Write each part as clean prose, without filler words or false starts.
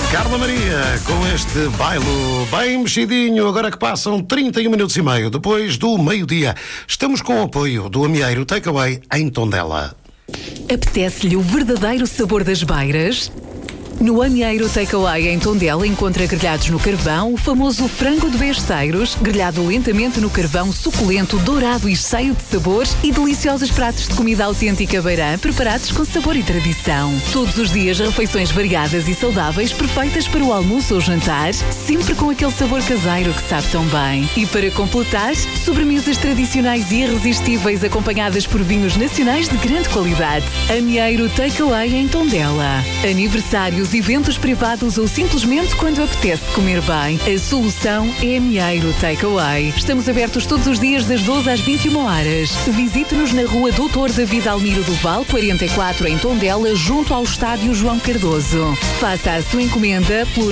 Carla Maria, com este bailo bem mexidinho, agora que passam 31 minutos e meio depois do meio-dia. Estamos com o apoio do Amieiro Takeaway em Tondela. Apetece-lhe o verdadeiro sabor das beiras? No Amieiro Takeaway em Tondela encontra grelhados no carvão, o famoso frango de besteiros, grelhado lentamente no carvão, suculento, dourado e cheio de sabores, e deliciosos pratos de comida autêntica beirã, preparados com sabor e tradição. Todos os dias refeições variadas e saudáveis, perfeitas para o almoço ou jantar, sempre com aquele sabor caseiro que sabe tão bem. E para completar, sobremesas tradicionais e irresistíveis acompanhadas por vinhos nacionais de grande qualidade. Amieiro Takeaway em Tondela. Aniversários, eventos privados ou simplesmente quando apetece comer bem, a solução é Amieiro Takeaway. Estamos abertos todos os dias das 12 às 21 horas. Visite-nos na rua Doutor David Almiro do Val, 44, em Tondela, junto ao estádio João Cardoso. Faça a sua encomenda pelo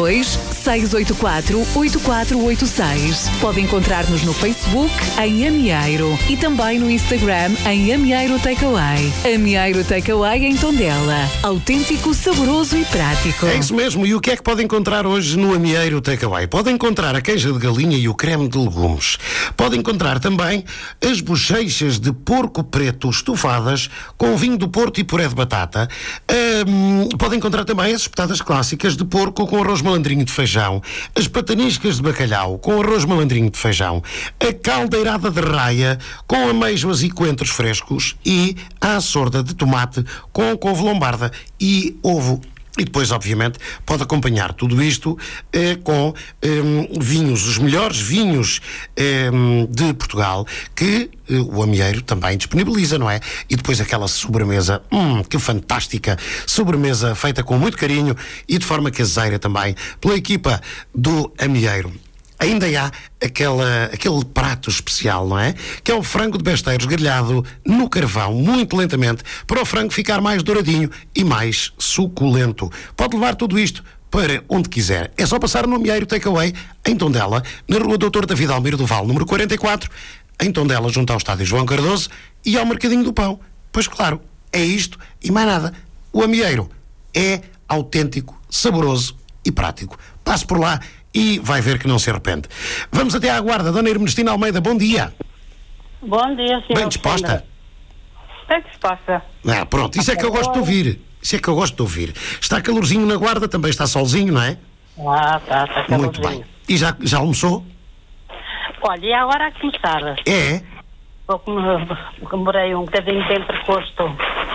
92-684-8486. Pode encontrar-nos no Facebook em Amieiro e também no Instagram em Amieiro Takeaway. Amieiro Takeaway em Tondela. Autêntico, saboroso e prático. É isso mesmo. E o que é que pode encontrar hoje no Amieiro Takeaway? Pode encontrar a queijo de galinha e o creme de legumes. Pode encontrar também as bochechas de porco preto estufadas com vinho do Porto e puré de batata. Pode encontrar também as espetadas clássicas de porco com arroz malandrinho de feijão, as pataniscas de bacalhau com arroz malandrinho de feijão, a caldeirada de raia com amêijoas e coentros frescos e a sorda de tomate com couve lombarda e ovo. E depois, obviamente, pode acompanhar tudo isto com vinhos, os melhores vinhos de Portugal, que o Amieiro também disponibiliza, não é? E depois aquela sobremesa, que fantástica sobremesa, feita com muito carinho e de forma caseira também, pela equipa do Amieiro. Ainda há aquele prato especial, não é? Que é o frango de besteiros grelhado no carvão, muito lentamente, para o frango ficar mais douradinho e mais suculento. Pode levar tudo isto para onde quiser. É só passar no Amieiro Takeaway, em Tondela, na rua Doutor David Almiro do Val, número 44, em Tondela, junto ao estádio João Cardoso e ao Mercadinho do Pão. Pois claro, é isto e mais nada. O Amieiro é autêntico, saboroso e prático. Passe por lá e vai ver que não se arrepende. Vamos até à Guarda. Dona Ernestina Almeida, bom dia. Bom dia, senhor. Bem disposta? Bem disposta. Pronto, isso é que eu gosto de ouvir. Isso é que eu gosto de ouvir. Está calorzinho na Guarda, também está solzinho, não é? Está calorzinho. Muito bem. E já almoçou? Olha, e agora a começar? É? Comemorei um bocadinho de entrecosto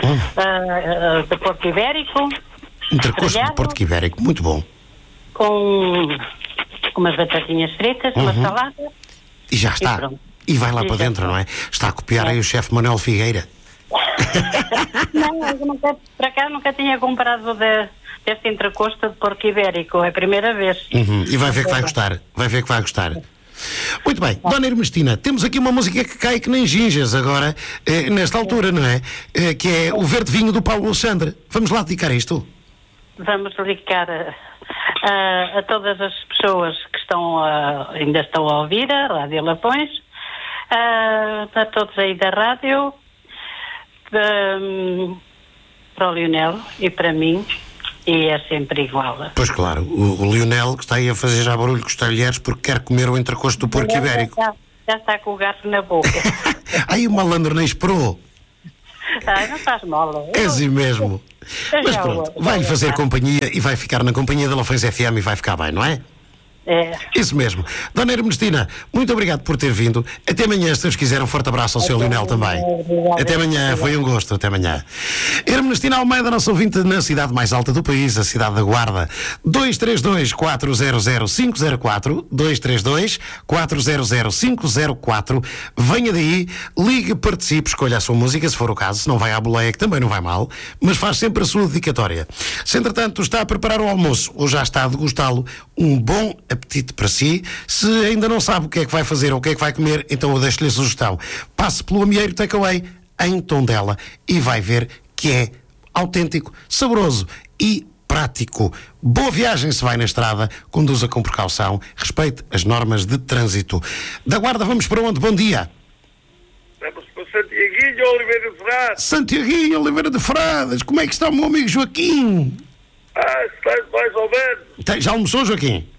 de porco ibérico. Entrecosto de porco ibérico, muito bom. Com umas batatinhas fritas, uma salada. E já está. E vai lá para dentro, não é? Está a copiar aí o chefe Manuel Figueira. Não, eu para cá nunca tinha comprado deste entrecosto de porco ibérico. É a primeira vez. E vai ver que vai gostar. Vai ver que vai gostar. Muito bem, Dona Ernestina, temos aqui uma música que cai que nem gingas agora, nesta altura, não é? Que é o Verde Vinho do Paulo Alexandre. Vamos lá dedicar isto? Vamos dedicar a todas as pessoas que ainda estão a ouvir a Rádio Lapões, para todos aí da rádio, para o Lionel e para mim, e é sempre igual. Pois claro, o Lionel que está aí a fazer já barulho com os talheres porque quer comer o entrecosto do porco ibérico. Já está com o garfo na boca. Aí o malandro nem esperou. Não faz mal. É assim mesmo. Mas pronto, vai-lhe fazer companhia e vai ficar na companhia da Lafões FM e vai ficar bem, não é? É. Isso mesmo. Dona Ernestina, muito obrigado por ter vindo. Até amanhã, se Deus quiser, um forte abraço ao Sr. Lionel também. Até amanhã, foi um gosto. Até amanhã. Ernestina Almeida, nosso ouvinte na cidade mais alta do país, a cidade da Guarda. 232-400-504, 232-400-504. Venha daí, ligue, participe, escolha a sua música, se for o caso. Se não vai à boleia, que também não vai mal, mas faz sempre a sua dedicatória. Se, entretanto, está a preparar o almoço ou já está a degustá-lo, um bom apetite para si. Se ainda não sabe o que é que vai fazer ou o que é que vai comer, então eu deixo-lhe a sugestão. Passe pelo Amieiro Takeaway em Tondela e vai ver que é autêntico, saboroso e prático. Boa viagem se vai na estrada, conduza com precaução, respeite as normas de trânsito. Da Guarda vamos para onde? Bom dia. Vamos para Santiaguinho Oliveira de Frades. Santiaguinho Oliveira de Frades. Como é que está o meu amigo Joaquim? Está mais ou menos. Já almoçou, Joaquim?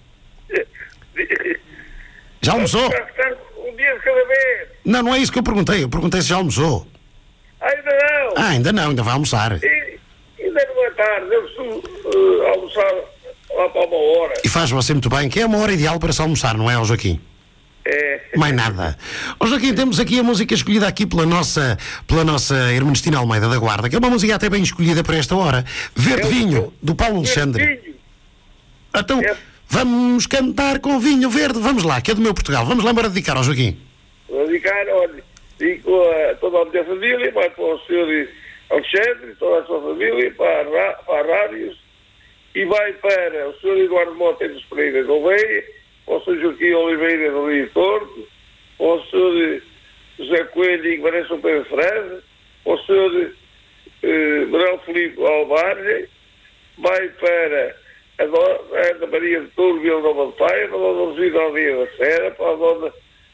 Já almoçou? Um dia de cada vez. Não, não é isso que eu perguntei. Eu perguntei se já almoçou. Ainda não. Ainda não, ainda vai almoçar. Ainda não é tarde. Eu costumo almoçar lá para 1 hora. E faz você muito bem, que é uma hora ideal para se almoçar, não é, ó Joaquim? É. Mais nada. Ó Joaquim, temos aqui a música escolhida aqui pela nossa Ernestina Almeida da Guarda, que é uma música até bem escolhida para esta hora. Verde Vinho, do Paulo Alexandre. Então, vamos cantar com vinho verde. Vamos lá, que é do meu Portugal. Vamos lá para dedicar ao Joaquim. Vou dedicar, olha, digo a toda a minha família, vai para o Sr. Alexandre, toda a sua família, para a rádios, e vai para o Sr. Eduardo Mota dos Pereira de Oveia, para o Sr. Joaquim Oliveira do Rio Torto, para o Sr. José Coelho e Vanessa Pedro França, para o Sr. Manuel Filipe Albarge, vai para a Dona Maria de Touro Vila Nova de Paia, para a Dona Rosida Aldeia da Serra, para a Dona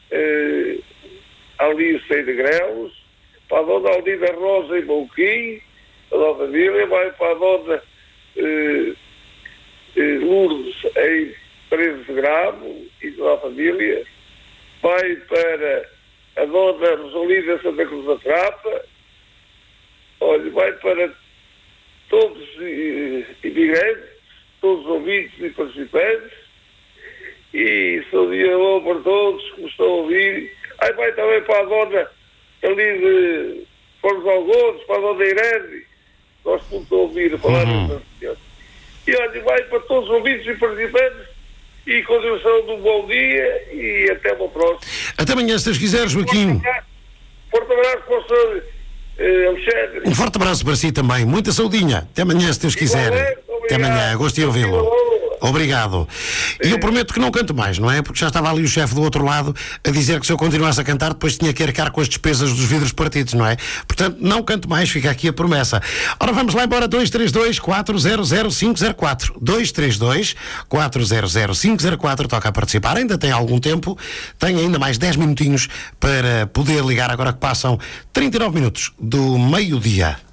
Alice de Grelos, para a Dona Aldida Rosa e Mouquim, a Dona Família, vai para a Dona Lourdes em Paredes de Gravo e toda a família, vai para a Dona Rosalida Santa Cruz da Trapa, olha, vai para todos os imigrantes, todos os ouvintes e participantes, e sou dia bom para todos que me estão a ouvir. Aí vai também para a Dona ali de Foros Algodos, para a Dona Irene, gosto muito de ouvir a falar dessa senhora. E olha, vai para todos os ouvintes e participantes, e continuação de um bom dia e até uma próxima. Até amanhã, se Deus quiser, Joaquim. Forte abraço para o Sr. Alexandre. Um forte abraço para si também. Muita saudinha. Até amanhã, se Deus quiser. Até amanhã. Gostei de ouvi-lo. Obrigado. E eu prometo que não canto mais, não é? Porque já estava ali o chefe do outro lado a dizer que se eu continuasse a cantar depois tinha que arcar com as despesas dos vidros partidos, não é? Portanto, não canto mais, fica aqui a promessa. Ora, vamos lá embora, 232-400-504. 232-400-504. Toca a participar, ainda tem algum tempo, tem ainda mais 10 minutinhos para poder ligar agora que passam 39 minutos do meio-dia.